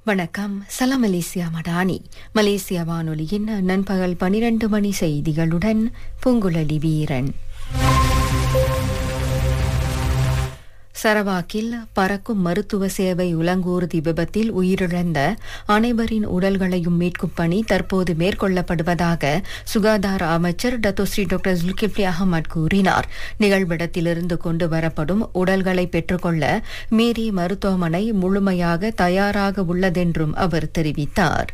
வணக்கம். சலாம் Malaysia Madani. Malaysia வானொலியின் நண்பகல் 12 மணி செய்திகளுடன் பூங்குழலி வீரன். சரவாக்கில் பறக்கும் மருத்துவ சேவை உலங்கூர்தி விபத்தில் உயிரிழந்த அனைவரின் உடல்களையும் மீட்கும் பணி தற்போது மேற்கொள்ளப்படுவதாக சுகாதார அமைச்சர் டத்தோஸ்ரீ டாக்டர் ஜுல்கிப்லி அகமட் கூறினார். நிகழ்விடத்திலிருந்து கொண்டு வரப்படும் உடல்களை பெற்றுக்கொள்ள மேரி மருத்துவமனை முழுமையாக தயாராக உள்ளதென்றும் அவர் தெரிவித்தார்.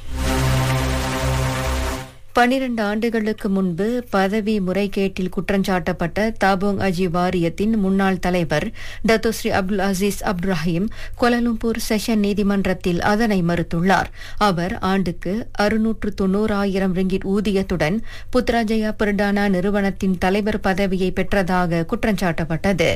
12 ஆண்டுகளுக்கு முன்பு பதவி முறைகேட்டில் குற்றஞ்சாட்டப்பட்ட தாபோங் அஜி வாரியத்தின் முன்னாள் தலைவர் Datuk Seri Abdul Azeez அப்துரஹீம் Kuala Lumpur session நீதிமன்றத்தில் அதனை மறுத்துள்ளார். அவர் ஆண்டுக்கு 690,000 ரிங்கிட் ஊதியத்துடன் புத்ராஜயா பிரடானா நிறுவனத்தின் தலைவர் பதவியை பெற்றதாக குற்றஞ்சாட்டப்பட்டது.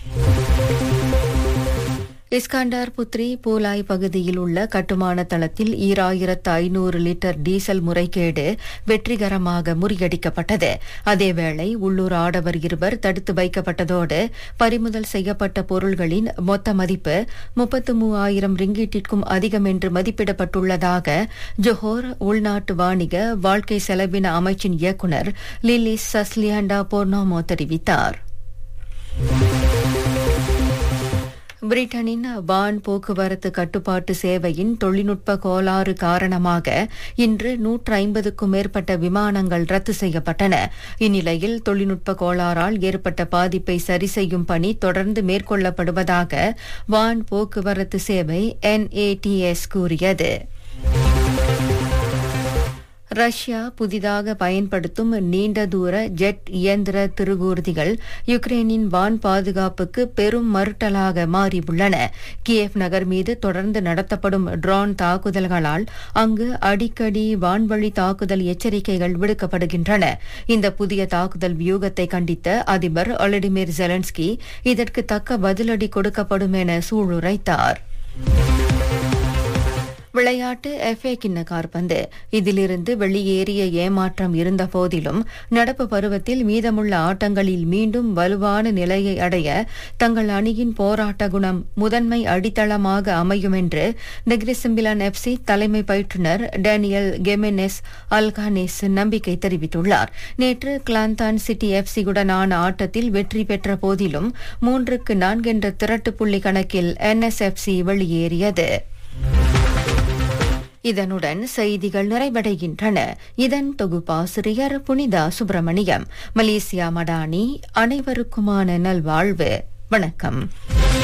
இஸ்காண்டார் புத்ரி போலாய் பகுதியில் உள்ள கட்டுமான தளத்தில் 2500 லிட்டர் டீசல் முறைகேடு வெற்றிகரமாக முறியடிக்கப்பட்டது. அதேவேளை உள்ளூர் ஆடவர் 2 தடுத்து வைக்கப்பட்டதோடு பறிமுதல் செய்யப்பட்ட பொருள்களின் மொத்த மதிப்பு 33,000 ரிங்கீட்டிற்கும் அதிகம் என்று மதிப்பிடப்பட்டுள்ளதாக ஜொஹோர் உள்நாட்டு வாணிக வாழ்க்கை செலவின அமைச்சின் இயக்குநர் லிலிஸ் சஸ்லியாண்டா போர்னோமோ தெரிவித்தார். பிரிட்டனின் வான் போக்குவரத்து கட்டுப்பாட்டு சேவையின் தொழில்நுட்ப கோளாறு காரணமாக இன்று 150க்கும் மேற்பட்ட விமானங்கள் ரத்து செய்யப்பட்டன. இந்நிலையில் தொழில்நுட்ப கோளாறால் ஏற்பட்ட பாதிப்பை சரி செய்யும் பணி தொடர்ந்து மேற்கொள்ளப்படுவதாக வான் போக்குவரத்து சேவை NATS கூறியது. ரஷ்யா புதிதாக பயன்படுத்தும் நீண்ட தூர ஜெட் இயந்திர திருகூர்திகள் யுக்ரைனின் வான் பாதுகாப்புக்கு பெரும் மறுட்டலாக மாறியுள்ளன. கியேவ் நகர் மீது தொடர்ந்து நடத்தப்படும் ட்ரோன் தாக்குதல்களால் அங்கு அடிக்கடி வான்வழி தாக்குதல் எச்சரிக்கைகள் விடுக்கப்படுகின்றன. இந்த புதிய தாக்குதல் வியூகத்தை கண்டித்த அதிபர் ஒலடிமிர் ஜெலன்ஸ்கி இதற்கு தக்க பதிலடி கொடுக்கப்படும் என சூளுரைத்தார். விளையாட்டு FA கிண்ண காற்பந்து. இதிலிருந்து வெளியேறிய ஏமாற்றம் இருந்த போதிலும் நடப்பு பருவத்தில் மீதமுள்ள ஆட்டங்களில் மீண்டும் வலுவான நிலையை அடைய தங்கள் அணியின் போராட்ட குணம் முதன்மை அடித்தளமாக அமையும் என்று நெக்ரிசிம்பிலான் FC தலைமை பயிற்றுநர் டேனியல் கெமெனெஸ் அல்கானேஸ் நம்பிக்கை தெரிவித்துள்ளார். நேற்று கிளாந்தான் சிட்டி FC-உடனான ஆட்டத்தில் வெற்றி பெற்ற போதிலும் 3-4 என்ற திரட்டு புள்ளி கணக்கில் NSFC வெளியேறியது. இதனுடன் செய்திகள் நிறைவடைகின்றன. இதன் தொகுப்பாசிரியர் புனிதா சுப்பிரமணியம். மலேசியா மடானி. அனைவருக்குமான நல்வாழ்வு. வணக்கம்.